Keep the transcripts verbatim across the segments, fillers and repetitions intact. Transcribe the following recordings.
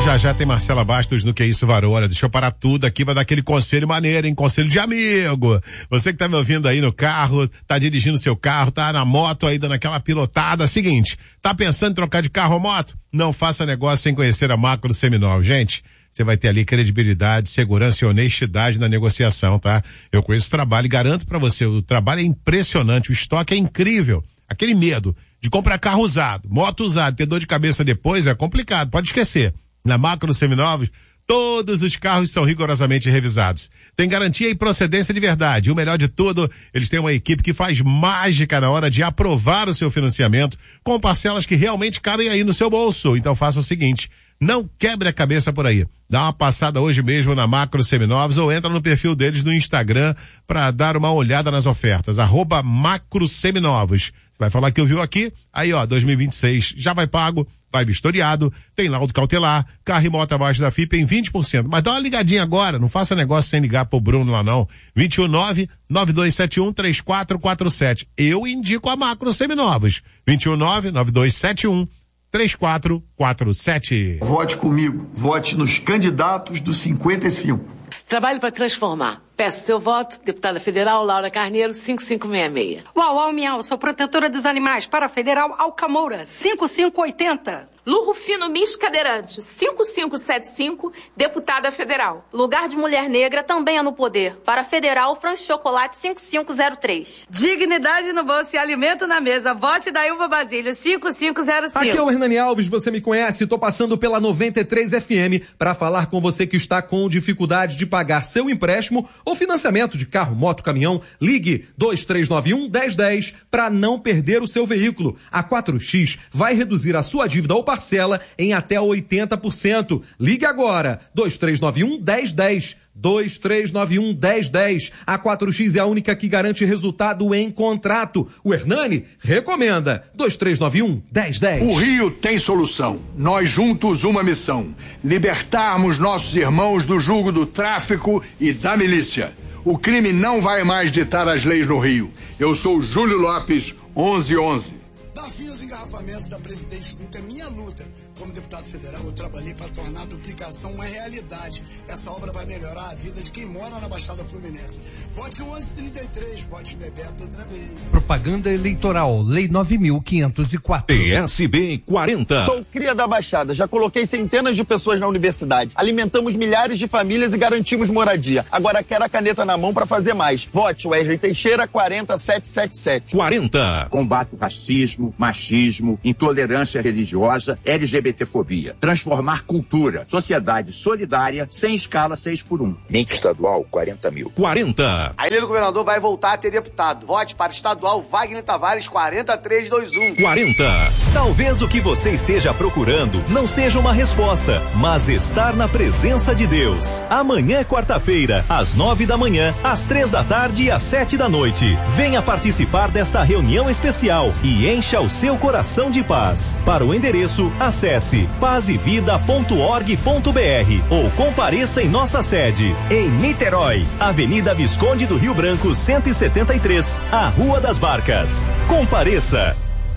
Já já tem Marcela Bastos no Que Isso Varou. Olha, deixa eu parar tudo aqui pra dar aquele conselho maneiro, hein? Conselho de amigo. Você que tá me ouvindo aí no carro, tá dirigindo seu carro, tá na moto aí dando aquela pilotada. Seguinte, tá pensando em trocar de carro ou moto? Não faça negócio sem conhecer a Macro Seminovos. Gente, você vai ter ali credibilidade, segurança e honestidade na negociação, tá? Eu conheço o trabalho e garanto pra você, o trabalho é impressionante, o estoque é incrível. Aquele medo de comprar carro usado, moto usada, ter dor de cabeça depois é complicado, pode esquecer. Na Macro Seminovos, todos os carros são rigorosamente revisados. Tem garantia e procedência de verdade. E o melhor de tudo, eles têm uma equipe que faz mágica na hora de aprovar o seu financiamento com parcelas que realmente cabem aí no seu bolso. Então faça o seguinte, não quebre a cabeça por aí. Dá uma passada hoje mesmo na Macro Seminovos ou entra no perfil deles no Instagram para dar uma olhada nas ofertas. Arroba Macro Seminovos. Vai falar que eu viu aqui, aí ó, dois mil e vinte e seis já vai pago, vai vistoriado, tem laudo cautelar, carro e moto abaixo da F I P em vinte por cento. Mas dá uma ligadinha agora, não faça negócio sem ligar pro Bruno lá não. vinte e um nove, nove dois sete um, três quatro quatro sete. Eu indico a Macro Seminovos. vinte e um nove, nove dois sete um, três quatro quatro sete. Vote comigo, vote nos candidatos do cinquenta e cinco. Trabalho para transformar. Peço seu voto, deputada federal Laura Carneiro, cinco cinco seis seis. Uau, uau, miau, sou protetora dos animais para a Federal Alcamoura, cinco cinco oito zero. Lu Rufino Miss Cadeirante, cinco cinco sete cinco, deputada federal. Lugar de mulher negra também é no poder. Para a Federal, Franz Chocolate cinco cinco zero três. Dignidade no bolso e alimento na mesa. Vote da Ilva Basílio, cinco cinco zero cinco. Aqui é o Hernani Alves, você me conhece, tô passando pela noventa e três F M para falar com você que está com dificuldade de pagar seu empréstimo ou financiamento de carro, moto, caminhão. Ligue dois três nove um, um zero um zero para não perder o seu veículo. A quatro X vai reduzir a sua dívida ou parcela em até oitenta por cento. Ligue agora, dois três nove um, um zero um zero. dois três nove um, um zero um zero. A quatro X é a única que garante resultado em contrato. O Hernani recomenda. dois três nove um, um zero um zero. O Rio tem solução. Nós juntos uma missão. Libertarmos nossos irmãos do jugo do tráfico e da milícia. O crime não vai mais ditar as leis no Rio. Eu sou Júlio Lopes, onze onze. Da fim os engarrafamentos da Presidente Dutra é minha luta. Como deputado federal, eu trabalhei para tornar a duplicação uma realidade. Essa obra vai melhorar a vida de quem mora na Baixada Fluminense. Vote onze trinta e três, vote Bebeto outra vez. Propaganda eleitoral, Lei nove mil quinhentos e quatro. P S B quarenta. Sou cria da Baixada, já coloquei centenas de pessoas na universidade. Alimentamos milhares de famílias e garantimos moradia. Agora quero a caneta na mão para fazer mais. Vote Wesley Teixeira quarenta sete sete sete. quarenta. Combate o racismo, machismo, intolerância religiosa, LGBTfobia. Transformar cultura, sociedade solidária, sem escala seis por um. Link estadual, quarenta mil. quarenta. A Ilha do Governador vai voltar a ter deputado. Vote para estadual Wagner Tavares quarenta três vinte e um. quarenta. Talvez o que você esteja procurando não seja uma resposta, mas estar na presença de Deus. Amanhã é quarta-feira, às nove da manhã, às três da tarde e às sete da noite. Venha participar desta reunião especial e encha o seu coração de paz. Para o endereço, acesse paz e vida ponto org ponto br ou compareça em nossa sede, em Niterói, Avenida Visconde do Rio Branco cento e setenta e três, a Rua das Barcas. Compareça.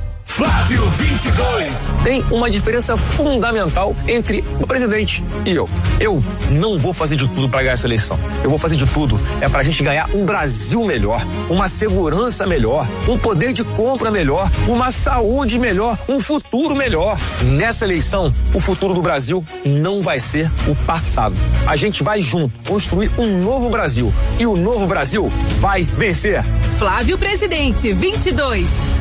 Flávio vinte e dois. Tem uma diferença fundamental entre o presidente e eu. Eu não vou fazer de tudo para ganhar essa eleição. Eu vou fazer de tudo é para a gente ganhar um Brasil melhor, uma segurança melhor, um poder de compra melhor, uma saúde melhor, um futuro melhor. Nessa eleição, o futuro do Brasil não vai ser o passado. A gente vai junto construir um novo Brasil e o novo Brasil vai vencer. Flávio Presidente vinte e dois.